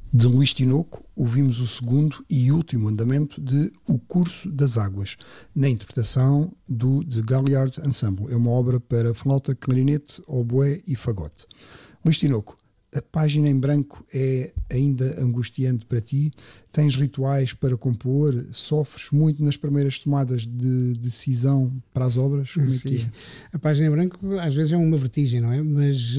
De Luís Tinoco, ouvimos o segundo e último andamento de O Curso das Águas, na interpretação do The Galliard Ensemble. É uma obra para flauta, clarinete, oboé e fagote. Luís Tinoco, a página em branco é ainda angustiante para ti? Tens rituais para compor? Sofres muito nas primeiras tomadas de decisão para as obras? Como é Sim. que é? A página em branco às vezes é uma vertigem, não é? Mas